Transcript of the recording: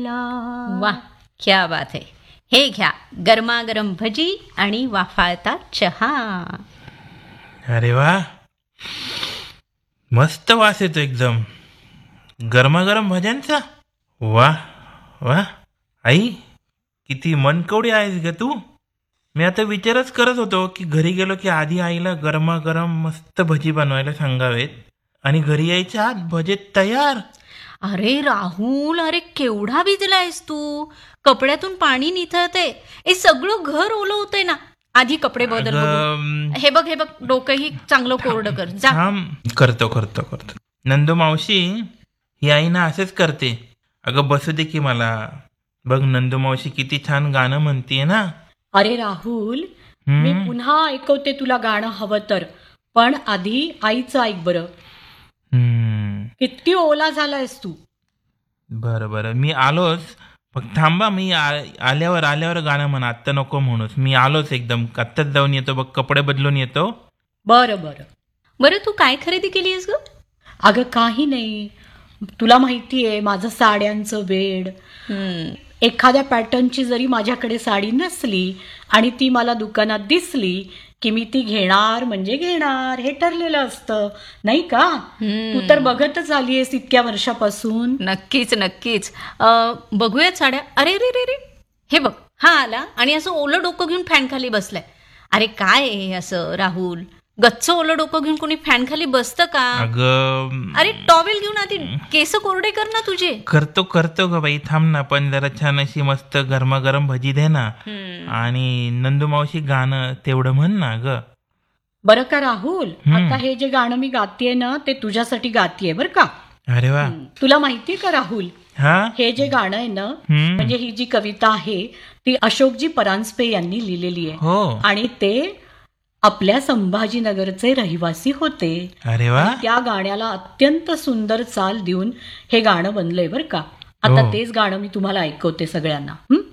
आईला. वा, क्या बात आहे. हे घ्या गरमागरम भजी आणि वाफाळता चहा. अरे वा, मस्त वास येतो एकदम गरमागरम भज्यांचा. वा वा, आई किती मनकवडी आहेस ग तू. मी आता विचारच करत होतो की घरी गेलो की आधी आईला गरमागरम मस्त भजी बनवायला सांगावेत आणि घरी यायच्या आत भजे तयार. अरे राहुल, अरे केवढा भिजलायस तू. कपड्यातून पाणी निथळते. हे सगळं घर ओलं होतंय ना. आधी कपडे बदल बघू. हे बघ डोकंही चांगलं कोरडं कर जा. करतो. नंदू मावशी, ही आई ना असेच करते. अगं बसू दे की मला. बघ नंदू मावशी किती छान गाणं म्हणतीये ना. अरे राहुल, मी पुन्हा ऐकवते तुला गाणं हवं तर, पण आधी आईचं ऐक बरं. किती ओला झालायस तू. बरं मी आलोच. फक्त थांबा, मी आल्यावर गाणं म्हणा. आत्ता नको म्हणूस. मी आलोच एकदम. आत्ताच जाऊन येतो बघ, कपडे बदलून येतो. बरं तू काय खरेदी केलीस ग? अगं काही नाही, तुला माहितीये माझं साड्यांचं वेड. एखाद्या पॅटर्नची जरी माझ्याकडे साडी नसली आणि ती मला दुकानात दिसली की मी ती घेणार म्हणजे घेणार, हे ठरलेलं असतं नाही का. तू तर बघतच आलीयस इतक्या वर्षापासून. नक्कीच. बघूयात साड्या. अरे रे, हे बघ, हा आला आणि असं ओलं डोकं घेऊन फॅन खाली बसलाय. अरे काय आहे असं राहुल, गच्च ओलं डोकं घेऊन कोणी फॅन खाली बसतं का? अरे टॉवेल घेऊन आधी केस कोरडे कर ना तुझे. करतो ग बाई, थांब ना. पण जरा छान अशी मस्त गरमागरम भजी दे ना. आणि नंदू मावशी गाणं तेवढं म्हण ना ग. बरं का राहुल, आता हे जे गाणं मी गातेय ना ते तुझ्यासाठी गातेय बरं का. अरे वा. तुला माहितीये का राहुल, हे जे गाणं आहे ना, म्हणजे ही जी कविता आहे ती अशोकजी परांजपे यांनी लिहिलेली आहे. हो. आणि ते आपल्या संभाजीनगरचे रहिवासी होते. अरे वा. त्या गाण्याला अत्यंत सुंदर चाल देऊन हे गाणं बनलंय बरं का. आता तेच गाणं मी तुम्हाला ऐकवते सगळ्यांना.